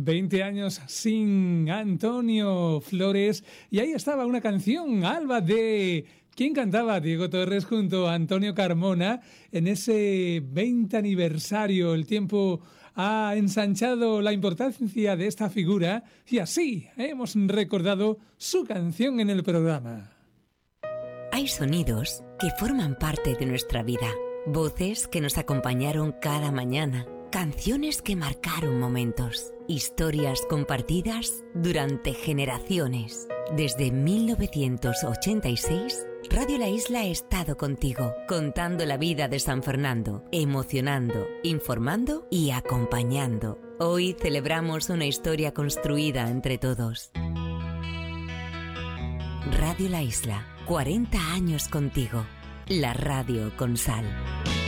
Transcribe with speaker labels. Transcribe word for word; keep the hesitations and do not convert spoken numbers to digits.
Speaker 1: veinte años sin Antonio Flores. Y ahí estaba una canción, Alba, de... ¿Quién cantaba? Diego Torres junto a Antonio Carmona en ese veinte aniversario. El tiempo ha ensanchado la importancia de esta figura y así hemos recordado su canción en el programa.
Speaker 2: Hay sonidos que forman parte de nuestra vida, voces que nos acompañaron cada mañana, canciones que marcaron momentos, historias compartidas durante generaciones. Desde mil novecientos ochenta y seis, Radio La Isla ha estado contigo, contando la vida de San Fernando, emocionando, informando y acompañando. Hoy celebramos una historia construida entre todos. Radio La Isla, cuarenta años contigo. La radio con sal.